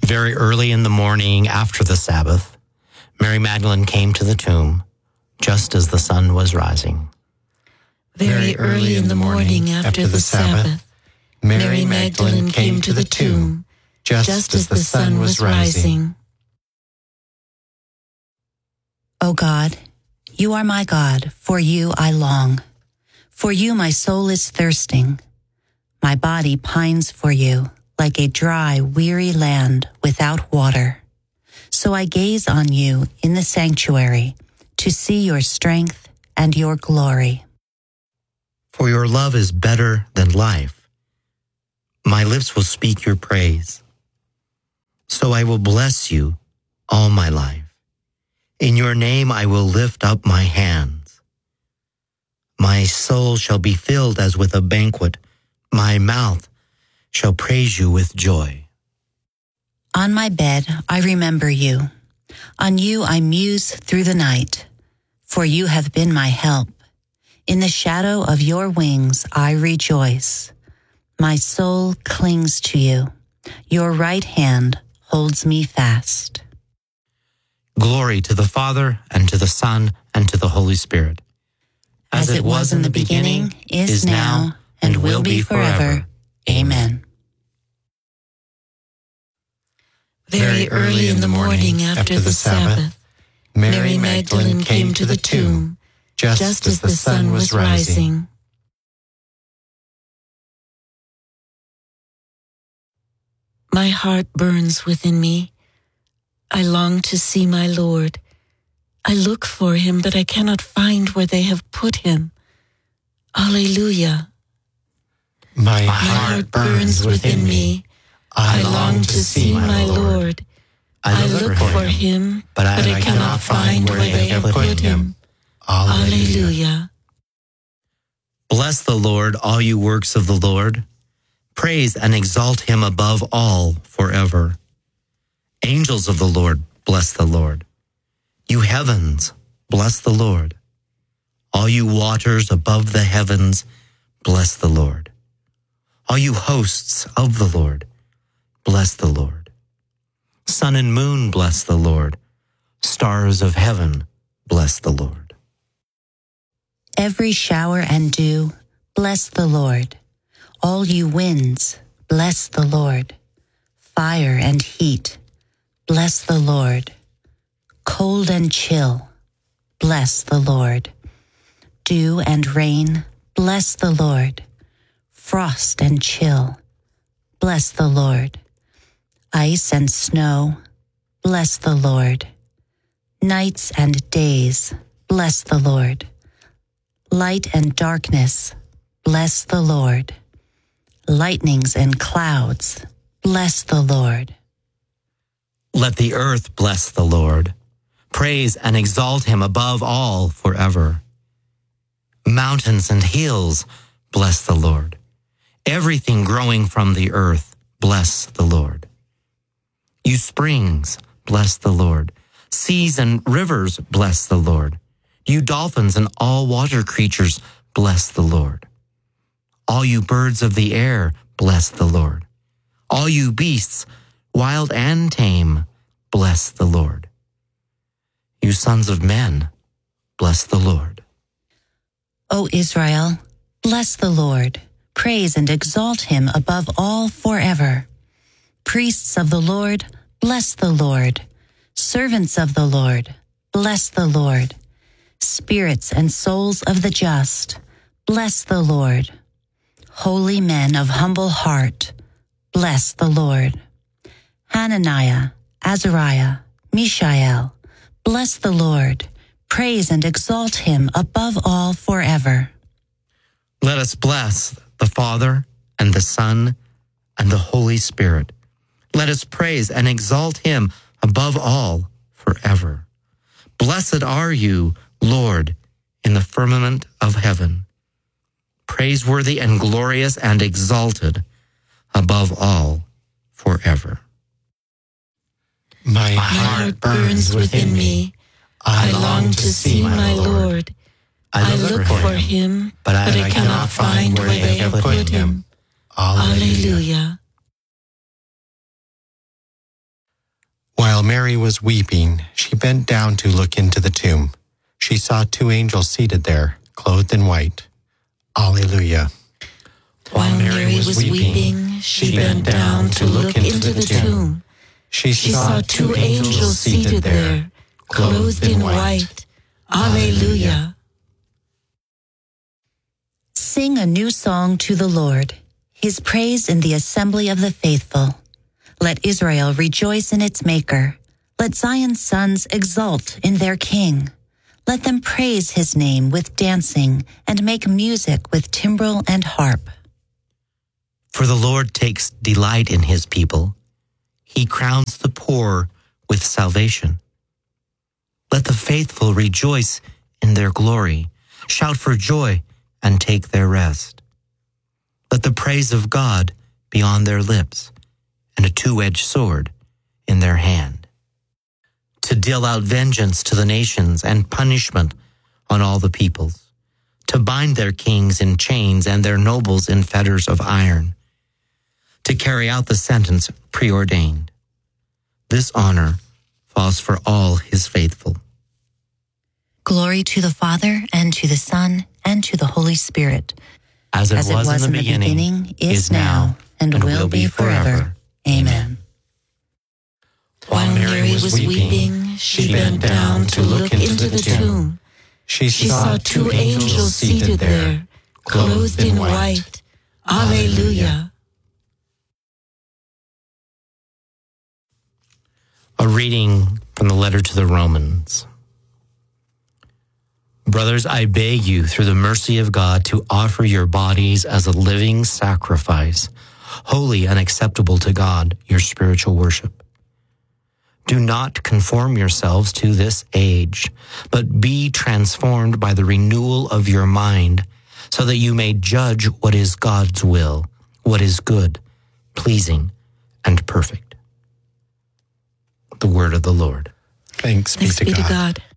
Very early in the morning after the Sabbath, Mary Magdalene came to the tomb just as the sun was rising. Very early in the morning after the Sabbath, Mary Magdalene came to the tomb just as the sun was rising. O God, you are my God, for you I long. For you my soul is thirsting. My body pines for you, like a dry, weary land without water. So I gaze on you in the sanctuary to see your strength and your glory. For your love is better than life. My lips will speak your praise. So I will bless you all my life. In your name I will lift up my hands. My soul shall be filled as with a banquet. My mouth shall praise you with joy. On my bed I remember you. On you I muse through the night. For you have been my help. In the shadow of your wings I rejoice. My soul clings to you. Your right hand holds me fast. Glory to the Father, and to the Son, and to the Holy Spirit. As it was in the beginning, is now, and will be forever. Amen. Very early in the morning after the Sabbath, Mary Magdalene came to the tomb just as the sun was rising. My heart burns within me. I long to see my Lord. I look for him, but I cannot find where they have put him. Alleluia. My heart burns within me. I long to see my Lord. I look for him, but I cannot find where they have put him. Alleluia. Bless the Lord, all you works of the Lord. Praise and exalt him above all forever. Angels of the Lord, bless the Lord. You heavens, bless the Lord. All you waters above the heavens, bless the Lord. All you hosts of the Lord, bless the Lord. Sun and moon, bless the Lord. Stars of heaven, bless the Lord. Every shower and dew, bless the Lord. All you winds, bless the Lord. Fire and heat, bless the Lord. Cold and chill, bless the Lord. Dew and rain, bless the Lord. Frost and chill, bless the Lord. Ice and snow, bless the Lord. Nights and days, bless the Lord. Light and darkness, bless the Lord. Lightnings and clouds, bless the Lord. Let the earth bless the Lord. Praise and exalt him above all forever. Mountains and hills, bless the Lord. Everything growing from the earth, bless the Lord. You springs, bless the Lord. Seas and rivers, bless the Lord. You dolphins and all water creatures, bless the Lord. All you birds of the air, bless the Lord. All you beasts, wild and tame, bless the Lord. You sons of men, bless the Lord. O Israel, bless the Lord. Praise and exalt him above all forever. Priests of the Lord, bless the Lord. Servants of the Lord, bless the Lord. Spirits and souls of the just, bless the Lord. Holy men of humble heart, bless the Lord. Hananiah, Azariah, Mishael, bless the Lord. Praise and exalt him above all forever. Let us bless the Father and the Son and the Holy Spirit. Let us praise and exalt him above all forever. Blessed are you, Lord, in the firmament of heaven. Praiseworthy and glorious and exalted above all forever. My heart burns within me. I long to see my Lord. I look for him, but I cannot find where they have put him. Alleluia. While Mary was weeping, she bent down to look into the tomb. She saw 2 angels seated there, clothed in white. Alleluia. While Mary was weeping, she bent down to look into the tomb. She saw 2 angels seated there, clothed in white. Alleluia. Sing a new song to the Lord, his praise in the assembly of the faithful. Let Israel rejoice in its Maker. Let Zion's sons exult in their King. Let them praise his name with dancing and make music with timbrel and harp. For the Lord takes delight in his people. He crowns the poor with salvation. Let the faithful rejoice in their glory, shout for joy and take their rest. Let the praise of God be on their lips and a 2-edged sword in their hand, to deal out vengeance to the nations and punishment on all the peoples, to bind their kings in chains and their nobles in fetters of iron, to carry out the sentence preordained. This honor falls for all his faithful. Glory to the Father, and to the Son, and to the Holy Spirit, As it was in the beginning, is now, and will be forever. Amen. While Mary was weeping, she bent down to look into the tomb. She She saw 2 angels seated there, clothed in white. Alleluia. A reading from the letter to the Romans. Brothers, I beg you, through the mercy of God, to offer your bodies as a living sacrifice, holy and acceptable to God, your spiritual worship. Do not conform yourselves to this age, but be transformed by the renewal of your mind, so that you may judge what is God's will, what is good, pleasing, and perfect. The word of the Lord. Thanks be Thanks to be to God. God.